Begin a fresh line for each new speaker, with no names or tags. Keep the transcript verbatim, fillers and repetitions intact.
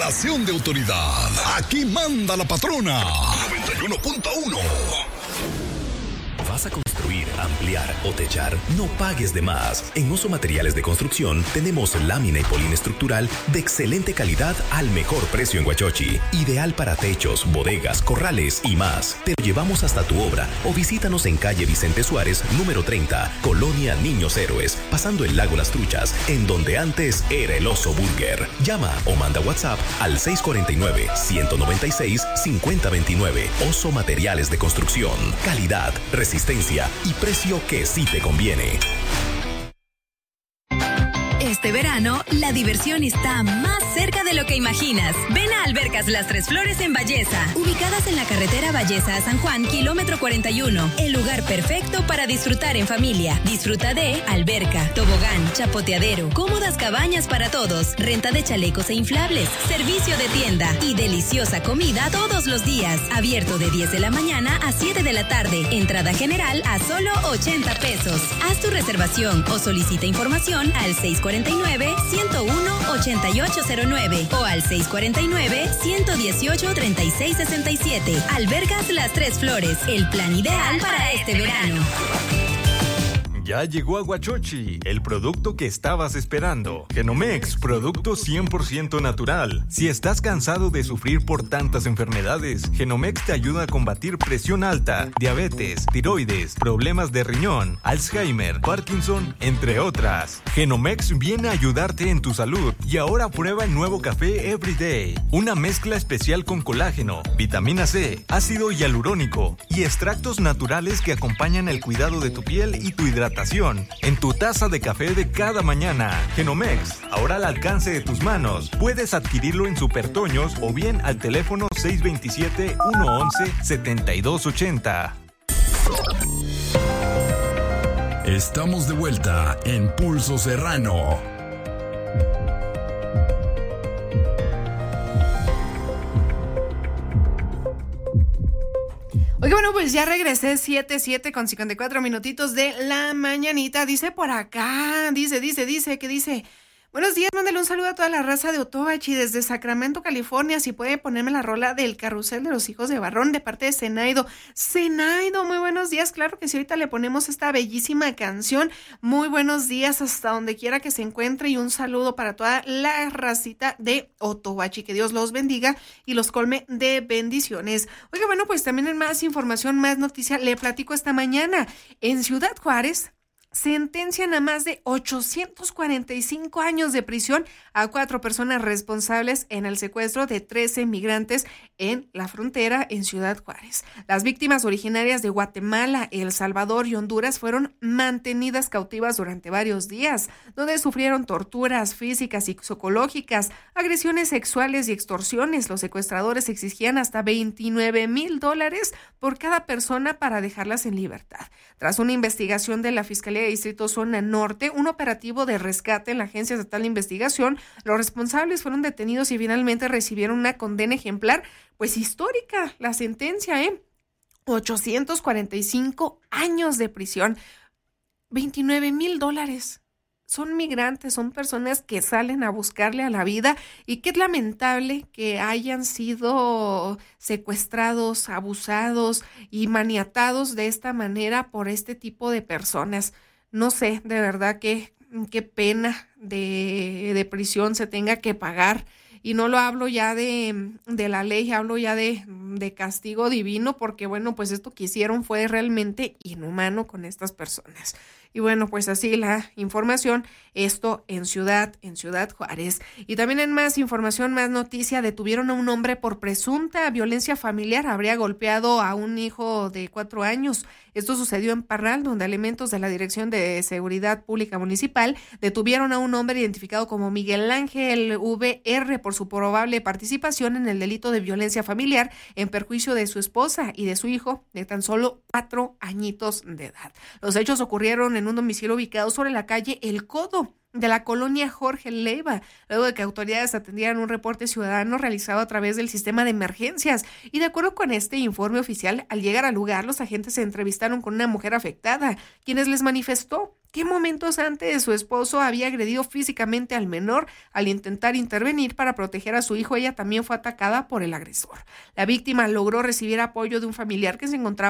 Estación de autoridad. Aquí manda la patrona. noventa y uno punto uno.
¿Vas a construir, ampliar o techar? No pagues de más. En Oso Materiales de Construcción tenemos lámina y polín estructural de excelente calidad al mejor precio en Huachochi. Ideal para techos, bodegas, corrales y más. Te lo llevamos hasta tu obra o visítanos en calle Vicente Suárez, número treinta, Colonia Niños Héroes, pasando el lago Las Truchas, en donde antes era el Oso Burger. Llama o manda WhatsApp al seis cuatro nueve, uno nueve seis, cinco cero dos nueve. Oso Materiales de Construcción. Calidad, resistencia y precio que sí te conviene.
Este verano, la diversión está más cerca de lo que imaginas. Ven a Albercas Las Tres Flores en Valleza, ubicadas en la carretera Valleza a San Juan, kilómetro cuarenta y uno. El lugar perfecto para disfrutar en familia. Disfruta de alberca, tobogán, chapoteadero, cómodas cabañas para todos, renta de chalecos e inflables, servicio de tienda y deliciosa comida todos los días. Abierto de diez de la mañana a siete de la tarde. Entrada general a solo ochenta pesos. Haz tu reservación o solicita información al seis cuatro nueve, uno cero uno, ocho ocho cero nueve o al seis cuatro nueve, uno uno ocho, tres seis seis siete. Albercas Las Tres Flores, el plan ideal para este verano.
Ya llegó a Huachochi, el producto que estabas esperando. Genomex, producto cien por ciento natural. Si estás cansado de sufrir por tantas enfermedades, Genomex te ayuda a combatir presión alta, diabetes, tiroides, problemas de riñón, Alzheimer, Parkinson, entre otras. Genomex viene a ayudarte en tu salud y ahora prueba el nuevo café Everyday. Una mezcla especial con colágeno, vitamina C, ácido hialurónico y extractos naturales que acompañan el cuidado de tu piel y tu hidratación en tu taza de café de cada mañana. Genomex, ahora al alcance de tus manos. Puedes adquirirlo en Supertoños o bien al teléfono seis dos siete, uno once, setenta y dos ochenta.
Estamos de vuelta en Pulso Serrano.
Oye, bueno, pues ya regresé, siete, siete con cincuenta y cuatro minutitos de la mañanita. Dice por acá, dice, dice, dice, que dice... Buenos días, mándale un saludo a toda la raza de Otoachi desde Sacramento, California. Si puede ponerme la rola del Carrusel de los Hijos de Barrón de parte de Zenaido. Zenaido, muy buenos días. Claro que sí, ahorita le ponemos esta bellísima canción. Muy buenos días hasta donde quiera que se encuentre y un saludo para toda la racita de Otoachi. Que Dios los bendiga y los colme de bendiciones. Oiga, bueno, pues también en más información, más noticia, le platico esta mañana. En Ciudad Juárez sentencian a más de ochocientos cuarenta y cinco años de prisión a cuatro personas responsables en el secuestro de trece migrantes en la frontera en Ciudad Juárez. Las víctimas originarias de Guatemala, El Salvador y Honduras fueron mantenidas cautivas durante varios días, donde sufrieron torturas físicas y psicológicas, agresiones sexuales y extorsiones. Los secuestradores exigían hasta veintinueve mil dólares por cada persona para dejarlas en libertad. Tras una investigación de la Fiscalía de Distrito Zona Norte, un operativo de rescate en la Agencia Estatal de Investigación, los responsables fueron detenidos y finalmente recibieron una condena ejemplar, pues histórica, la sentencia, ¿eh? ochocientos cuarenta y cinco años de prisión, veintinueve mil dólares. Son migrantes, son personas que salen a buscarle a la vida y qué lamentable que hayan sido secuestrados, abusados y maniatados de esta manera por este tipo de personas. No sé, de verdad que qué pena de, de prisión se tenga que pagar. Y no lo hablo ya de, de la ley, hablo ya de, de castigo divino, porque bueno, pues esto que hicieron fue realmente inhumano con estas personas. Y bueno, pues así la información, esto en Ciudad, en Ciudad Juárez. Y también en más información, más noticia, detuvieron a un hombre por presunta violencia familiar, habría golpeado a un hijo de cuatro años. Esto sucedió en Parral, donde elementos de la Dirección de Seguridad Pública Municipal detuvieron a un hombre identificado como Miguel Ángel V R por su probable participación en el delito de violencia familiar en perjuicio de su esposa y de su hijo de tan solo cuatro añitos de edad. Los hechos ocurrieron en un domicilio ubicado sobre la calle El Codo de la colonia Jorge Leiva, luego de que autoridades atendieran un reporte ciudadano realizado a través del sistema de emergencias. Y de acuerdo con este informe oficial, al llegar al lugar, los agentes se entrevistaron con una mujer afectada, quienes les manifestó que momentos antes su esposo había agredido físicamente al menor al intentar intervenir para proteger a su hijo. Ella también fue atacada por el agresor. La víctima logró recibir apoyo de un familiar que se encontraba